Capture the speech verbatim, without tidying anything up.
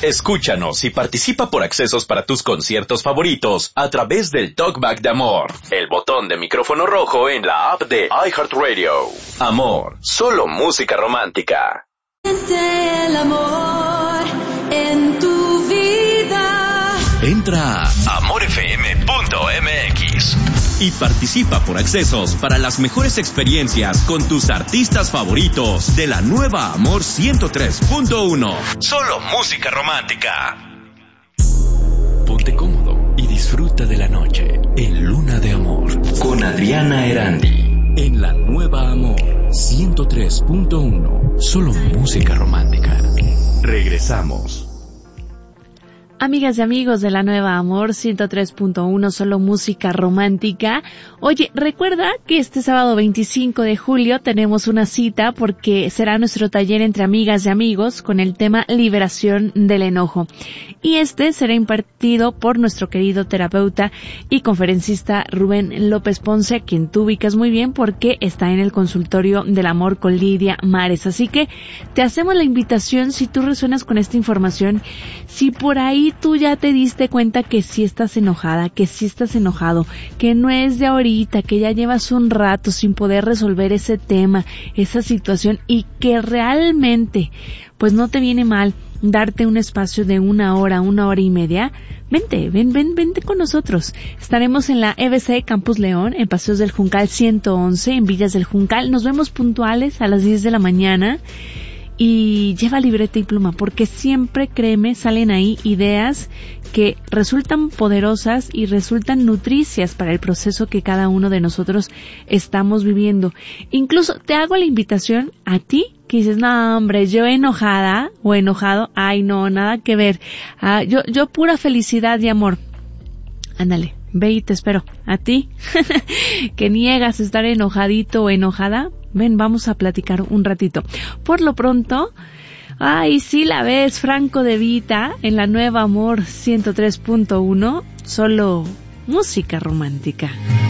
Escúchanos y participa por accesos para tus conciertos favoritos a través del Talkback de Amor, el botón de micrófono rojo en la app de iHeartRadio. Amor, solo música romántica. El amor en tu vida. Entra a amor f m punto m x y participa por accesos para las mejores experiencias con tus artistas favoritos de la nueva Amor ciento tres punto uno. Solo música romántica. Ponte cómodo y disfruta de la noche en Luna de Amor con Adriana Erandi. En la nueva Amor ciento tres punto uno. Solo música romántica. Regresamos. Amigas y amigos de la nueva Amor ciento tres punto uno, solo música romántica. Oye, recuerda que este sábado veinticinco de julio tenemos una cita porque será nuestro taller entre amigas y amigos con el tema liberación del enojo. Y este será impartido por nuestro querido terapeuta y conferencista Rubén López Ponce, a quien tú ubicas muy bien porque está en el consultorio del amor con Lidia Mares. Así que te hacemos la invitación, si tú resuenas con esta información, si por ahí tú ya te diste cuenta que sí estás enojada, que sí estás enojado, que no es de ahorita, que ya llevas un rato sin poder resolver ese tema, esa situación, y que realmente pues no te viene mal darte un espacio de una hora, una hora y media, vente, ven, ven, vente con nosotros. Estaremos en la E B C Campus León, en Paseos del Juncal ciento once, en Villas del Juncal. Nos vemos puntuales a las diez de la mañana. Y lleva libreta y pluma, porque siempre, créeme, salen ahí ideas que resultan poderosas y resultan nutricias para el proceso que cada uno de nosotros estamos viviendo. Incluso te hago la invitación a ti que dices, no hombre, yo enojada o enojado, ay no, nada que ver, ah, yo, yo pura felicidad y amor. Ándale, ve y te espero. A ti, que niegas estar enojadito o enojada, ven, vamos a platicar un ratito. Por lo pronto, ay, sí la ves, Franco De Vita, en la nueva Amor ciento tres punto uno, solo música romántica.